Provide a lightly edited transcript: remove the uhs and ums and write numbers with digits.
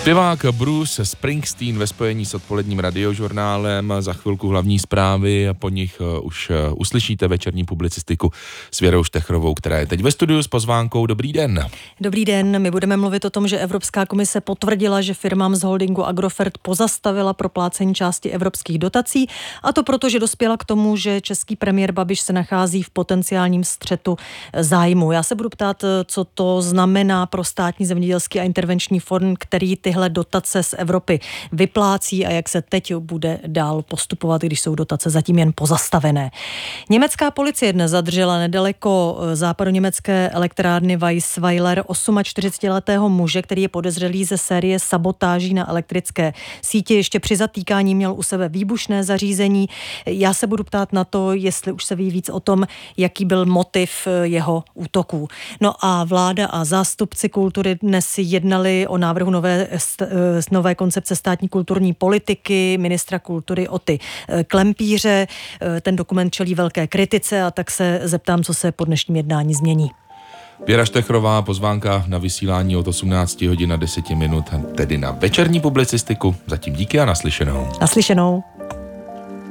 Zpěvák Bruce Springsteen ve spojení s odpoledním radiožurnálem, za chvilku hlavní zprávy a po nich už uslyšíte večerní publicistiku s Věrou Štechrovou, která je teď ve studiu s pozvánkou. Dobrý den. Dobrý den, my budeme mluvit o tom, že Evropská komise potvrdila, že firmám z holdingu Agrofert pozastavila proplácení části evropských dotací, a to proto, že dospěla k tomu, že český premiér Babiš se nachází v potenciálním střetu zájmu. Já se budu ptát, co to znamená pro Státní zemědělský a intervenční fond, který tyhle dotace z Evropy vyplácí, a jak se teď bude dál postupovat, když jsou dotace zatím jen pozastavené. Německá policie dnes zadržela nedaleko západoněmecké elektrárny Weissweiler 48letého muže, který je podezřelý ze série sabotáží na elektrické síti. Ještě při zatýkání měl u sebe výbušné zařízení. Já se budu ptát na to, jestli už se ví víc o tom, jaký byl motiv jeho útoků. No a vláda a zástupci kultury dnes jednali o návrhu nové koncepce státní kulturní politiky ministra kultury Oty Klempíře. Ten dokument čelí velké kritice, a tak se zeptám, co se po dnešním jednání změní. Věra Štechrová, pozvánka na vysílání od 18 hodin a 10 minut, tedy na večerní publicistiku. Zatím díky a naslyšenou. Naslyšenou.